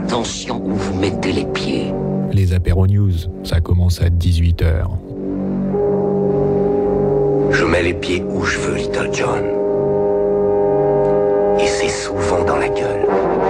attention où vous mettez les pieds. Les apéros news, ça commence à 18h. Je mets les pieds où je veux, Little John. Et c'est souvent dans la gueule.